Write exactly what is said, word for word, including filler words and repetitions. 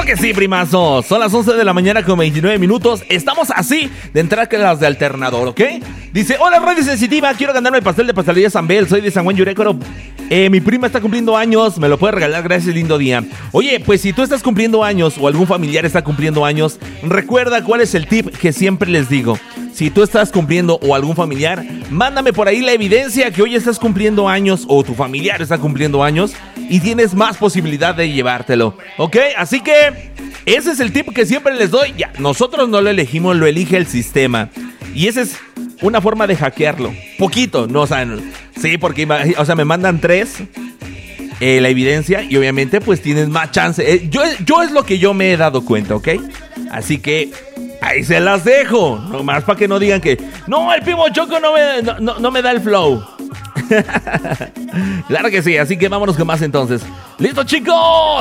Que sí, primazo. Son las once de la mañana con veintinueve minutos. Estamos así de entrar que las de alternador, ¿ok? Dice, hola, Radio Sensitiva. Quiero ganarme el pastel de pastelería San Bel. Soy de San Juan Yurécoro. Eh, mi prima está cumpliendo años. Me lo puede regalar. Gracias, lindo día. Oye, pues si tú estás cumpliendo años o algún familiar está cumpliendo años, recuerda cuál es el tip que siempre les digo. Si tú estás cumpliendo o algún familiar, mándame por ahí la evidencia que hoy estás cumpliendo años o tu familiar está cumpliendo años y tienes más posibilidad de llevártelo, ¿ok? Así que ese es el tip que siempre les doy. Ya, nosotros no lo elegimos, lo elige el sistema. Y esa es una forma de hackearlo. Poquito, no, o sea, no, sí, porque o sea, me mandan tres eh, la evidencia y obviamente pues tienes más chance. Eh, yo, yo es lo que yo me he dado cuenta, ¿ok? Así que ahí se las dejo, nomás para que no digan que no, el Primo Choco no me, no, no, no me da el flow. Claro que sí, así que vámonos con más entonces. ¡Listo, chicos!